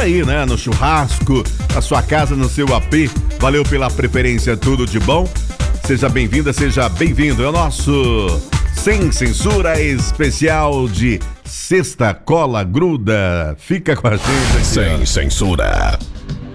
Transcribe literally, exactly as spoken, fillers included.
aí, né? No churrasco, na sua casa, no seu A P. Valeu pela preferência, tudo de bom. Seja bem-vinda, seja bem-vindo. É o nosso Sem Censura especial de Sexta Cola Gruda. Fica com a gente aqui. Sem ó. Censura.